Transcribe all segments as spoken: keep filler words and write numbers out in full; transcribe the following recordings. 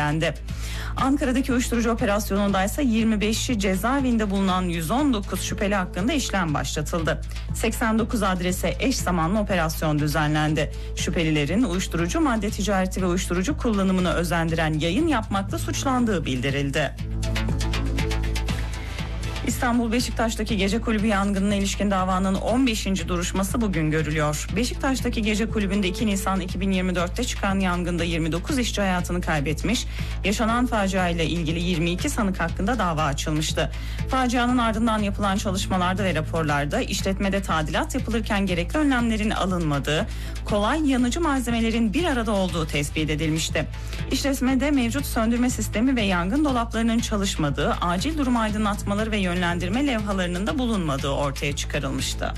düzenlendi. Ankara'daki uyuşturucu operasyonunda ise yirmi beşi cezaevinde bulunan yüz on dokuz şüpheli hakkında işlem başlatıldı. seksen dokuz adrese eş zamanlı operasyon düzenlendi. Şüphelilerin uyuşturucu madde ticareti ve uyuşturucu kullanımını özendiren yayın yapmakla suçlandığı bildirildi. İstanbul Beşiktaş'taki gece kulübü yangınına ilişkin davanın on beşinci duruşması bugün görülüyor. Beşiktaş'taki gece kulübünde iki Nisan iki bin yirmi dörtte çıkan yangında yirmi dokuz işçi hayatını kaybetmiş. Yaşanan facia ile ilgili yirmi iki sanık hakkında dava açılmıştı. Facianın ardından yapılan çalışmalarda ve raporlarda işletmede tadilat yapılırken gerekli önlemlerin alınmadığı, kolay yanıcı malzemelerin bir arada olduğu tespit edilmişti. İşletmede mevcut söndürme sistemi ve yangın dolaplarının çalışmadığı, acil durum aydınlatmaları ve yönlendirme levhalarının da bulunmadığı ortaya çıkarılmıştı.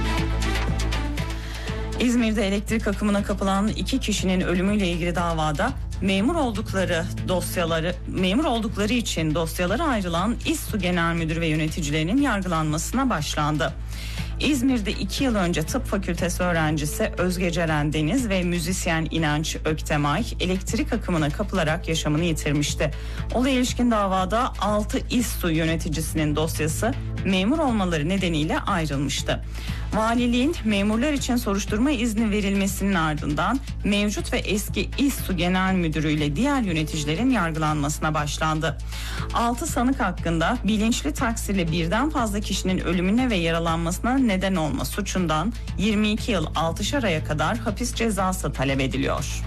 İzmir'de elektrik akımına kapılan iki kişinin ölümüyle ilgili davada memur oldukları dosyaları memur oldukları için dosyalara ayrılan İSSU Genel Müdürü ve yöneticilerinin yargılanmasına başlandı. İzmir'de iki yıl önce tıp fakültesi öğrencisi Özge Ceren Deniz ve müzisyen İnanç Öktemay elektrik akımına kapılarak yaşamını yitirmişti. Olaya ilişkin davada altı İSSU yöneticisinin dosyası memur olmaları nedeniyle ayrılmıştı. Valiliğin memurlar için soruşturma izni verilmesinin ardından mevcut ve eski İSSU Genel Müdürü ile diğer yöneticilerin yargılanmasına başlandı. altı sanık hakkında bilinçli taksirle birden fazla kişinin ölümüne ve yaralanmasına neden olma suçundan yirmi iki yıl altışar aya kadar hapis cezası talep ediliyor.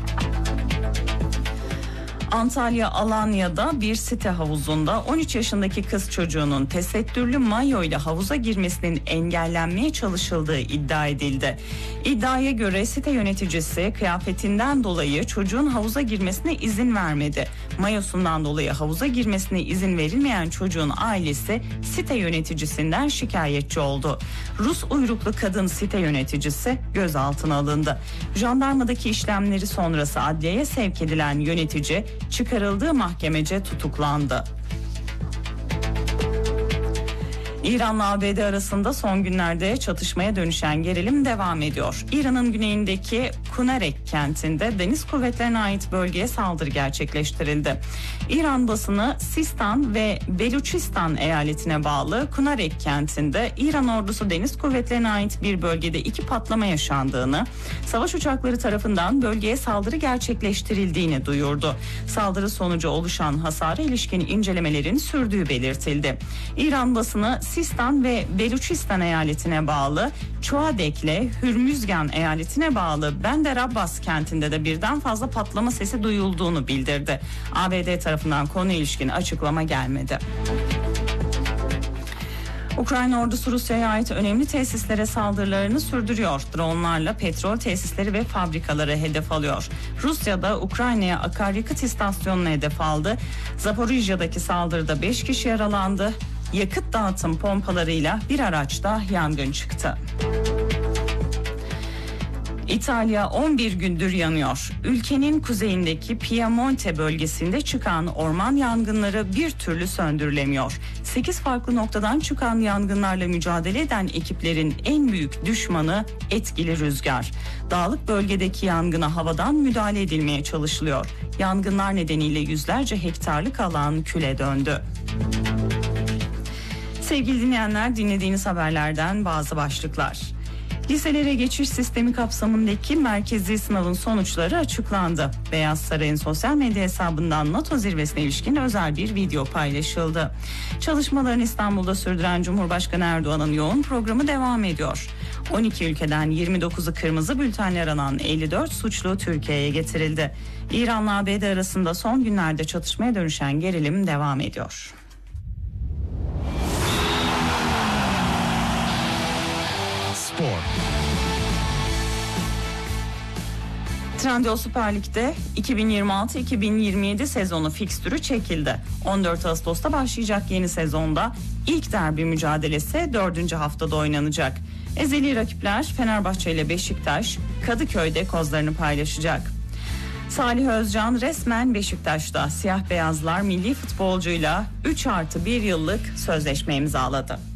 Antalya Alanya'da bir site havuzunda on üç yaşındaki kız çocuğunun tesettürlü mayo ile havuza girmesinin engellenmeye çalışıldığı iddia edildi. İddiaya göre site yöneticisi kıyafetinden dolayı çocuğun havuza girmesine izin vermedi. Mayosundan dolayı havuza girmesine izin verilmeyen çocuğun ailesi site yöneticisinden şikayetçi oldu. Rus uyruklu kadın site yöneticisi gözaltına alındı. Jandarmadaki işlemleri sonrası adliyeye sevk edilen yönetici çıkarıldığı mahkemece tutuklandı. İran'la A B D arasında son günlerde çatışmaya dönüşen gerilim devam ediyor. İran'ın güneyindeki Kunarek kentinde deniz kuvvetlerine ait bölgeye saldırı gerçekleştirildi. İran basını Sistan ve Beluçistan eyaletine bağlı Kunarek kentinde İran ordusu deniz kuvvetlerine ait bir bölgede iki patlama yaşandığını, savaş uçakları tarafından bölgeye saldırı gerçekleştirildiğini duyurdu. Saldırı sonucu oluşan hasara ilişkin incelemelerin sürdüğü belirtildi. İran basını Sistan ve Beluçistan eyaletine bağlı Çoadek'le Hürmüzgan eyaletine bağlı Bender Abbas kentinde de birden fazla patlama sesi duyulduğunu bildirdi. A B D tarafından konuyla ilişkin açıklama gelmedi. Ukrayna ordusu Rusya'ya ait önemli tesislere saldırılarını sürdürüyor. Dronlarla petrol tesisleri ve fabrikaları hedef alıyor. Rusya da Ukrayna'ya akaryakıt istasyonunu hedef aldı. Zaporijya'daki saldırıda beş kişi yaralandı. Yakıt dağıtım pompalarıyla bir araçta yangın çıktı. İtalya on bir gündür yanıyor. Ülkenin kuzeyindeki Piemonte bölgesinde çıkan orman yangınları bir türlü söndürülemiyor. sekiz farklı noktadan çıkan yangınlarla mücadele eden ekiplerin en büyük düşmanı etkili rüzgar. Dağlık bölgedeki yangına havadan müdahale edilmeye çalışılıyor. Yangınlar nedeniyle yüzlerce hektarlık alan küle döndü. Sevgili dinleyenler, dinlediğiniz haberlerden bazı başlıklar. Liselere geçiş sistemi kapsamındaki merkezi sınavın sonuçları açıklandı. Beyaz Saray'ın sosyal medya hesabından NATO zirvesine ilişkin özel bir video paylaşıldı. Çalışmalarını İstanbul'da sürdüren Cumhurbaşkanı Erdoğan'ın yoğun programı devam ediyor. on iki ülkeden yirmi dokuzu kırmızı bültenler alan elli dört suçlu Türkiye'ye getirildi. İran'la A B D arasında son günlerde çatışmaya dönüşen gerilim devam ediyor. Spor. Trendyol Süper Lig'de iki bin yirmi altı iki bin yirmi yedi sezonu fikstürü çekildi. on dört Ağustos'ta başlayacak yeni sezonda ilk derbi mücadelesi dördüncü haftada oynanacak. Ezeli rakipler Fenerbahçe ile Beşiktaş Kadıköy'de kozlarını paylaşacak. Salih Özcan resmen Beşiktaş'ta. Siyah beyazlar milli futbolcuyla üç artı bir yıllık sözleşme imzaladı.